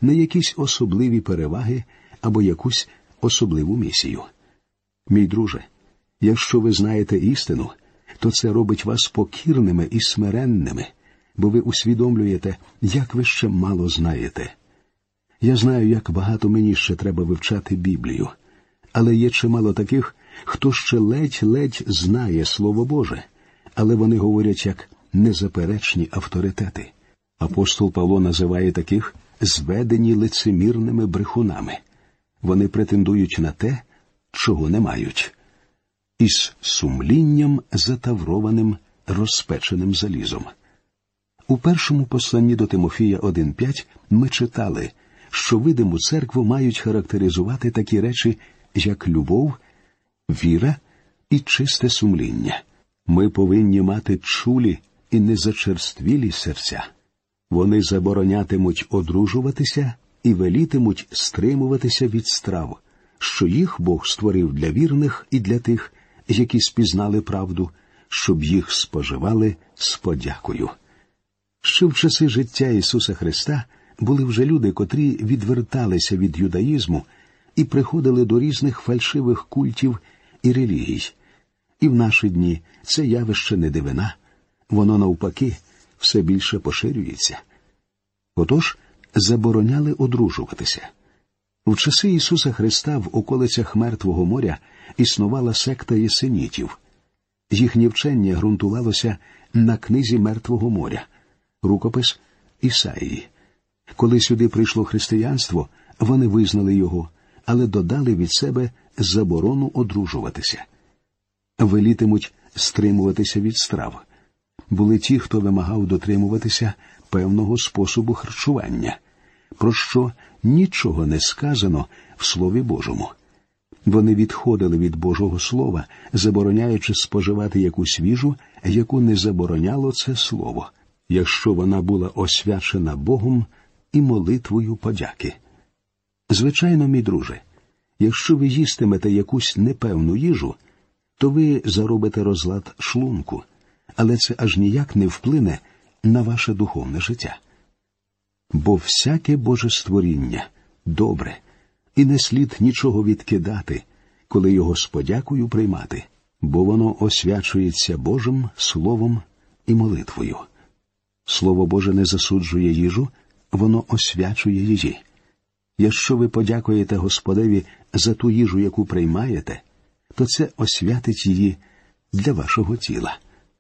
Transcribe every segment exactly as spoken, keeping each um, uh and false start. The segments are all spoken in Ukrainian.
на якісь особливі переваги або якусь особливу місію. Мій друже, якщо ви знаєте істину, то це робить вас покірними і смиренними, бо ви усвідомлюєте, як ви ще мало знаєте. Я знаю, як багато мені ще треба вивчати Біблію, але є чимало таких, хто ще ледь-ледь знає Слово Боже, але вони говорять як незаперечні авторитети. Апостол Павло називає таких зведені лицемірними брехунами. Вони претендують на те, чого не мають. Із сумлінням затаврованим розпеченим залізом. У першому посланні до Тимофія один п'ять ми читали, що видиму церкву мають характеризувати такі речі, як любов, віра і чисте сумління. Ми повинні мати чулі і незачерствілі серця. Вони заборонятимуть одружуватися і велітимуть стримуватися від страв, що їх Бог створив для вірних і для тих, які спізнали правду, щоб їх споживали з подякою. Ще в часи життя Ісуса Христа були вже люди, котрі відверталися від юдаїзму і приходили до різних фальшивих культів і релігій. І в наші дні це явище не дивина, воно навпаки все більше поширюється. Отож, забороняли одружуватися. В часи Ісуса Христа в околицях Мертвого моря існувала секта єсенітів. Їхнє вчення ґрунтувалося на книзі Мертвого моря, рукопис Ісаїї. Коли сюди прийшло християнство, вони визнали його, але додали від себе заборону одружуватися. Велітимуть стримуватися від страв. Були ті, хто вимагав дотримуватися певного способу харчування, про що нічого не сказано в Слові Божому. Вони відходили від Божого Слова, забороняючи споживати якусь їжу, яку не забороняло це Слово, якщо вона була освячена Богом і молитвою подяки. Звичайно, мій друже, якщо ви їстимете якусь непевну їжу, то ви заробите розлад шлунку, але це аж ніяк не вплине на ваше духовне життя. Бо всяке Боже створіння добре, і не слід нічого відкидати, коли його з подякою приймати, бо воно освячується Божим Словом і молитвою. Слово Боже не засуджує їжу, воно освячує її. Якщо ви подякуєте Господеві за ту їжу, яку приймаєте, то це освятить її для вашого тіла.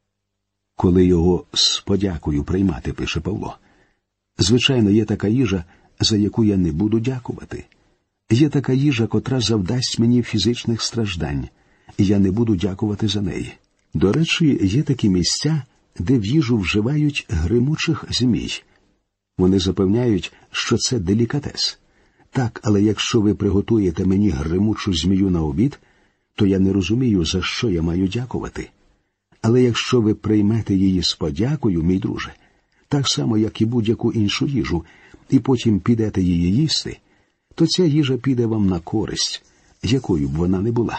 Коли його з подякою приймати, пише Павло. Звичайно, є така їжа, за яку я не буду дякувати. Є така їжа, котра завдасть мені фізичних страждань, і я не буду дякувати за неї. До речі, є такі місця, де в їжу вживають гримучих змій. Вони запевняють, що це делікатес. Так, але якщо ви приготуєте мені гримучу змію на обід, то я не розумію, за що я маю дякувати. Але якщо ви приймете її з подякою, мій друже, так само, як і будь-яку іншу їжу, і потім підете її їсти, то ця їжа піде вам на користь, якою б вона не була.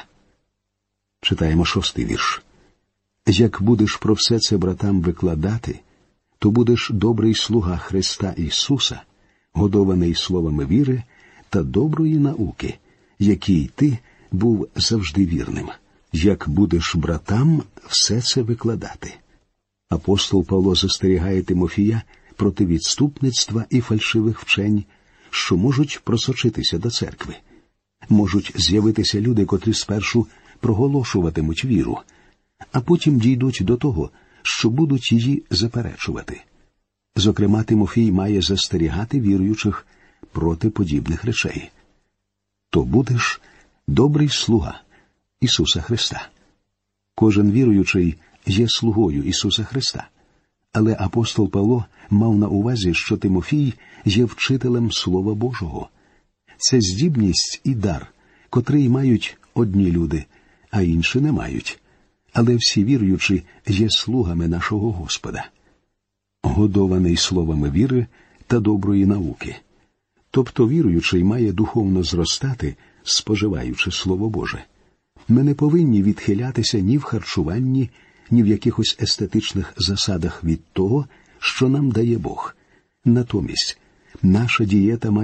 Читаємо шостий вірш. «Як будеш про все це братам викладати, то будеш добрий слуга Христа Ісуса, годований словами віри та доброї науки, якій ти був завжди вірним. Як будеш братам все це викладати». Апостол Павло застерігає Тимофія проти відступництва і фальшивих вчень, що можуть просочитися до церкви. Можуть з'явитися люди, котрі спершу проголошуватимуть віру, а потім дійдуть до того, що будуть її заперечувати. Зокрема, Тимофій має застерігати віруючих проти подібних речей. То будеш добрий слуга Ісуса Христа. Кожен віруючий є слугою Ісуса Христа. Але апостол Павло мав на увазі, що Тимофій є вчителем Слова Божого. Це здібність і дар, котрий мають одні люди, а інші не мають. Але всі віруючі є слугами нашого Господа. Годований словами віри та доброї науки. Тобто віруючий має духовно зростати, споживаючи Слово Боже. Ми не повинні відхилятися ні в харчуванні, ні в якихось естетичних засадах від того, що нам дає Бог. Натомість, наша дієта має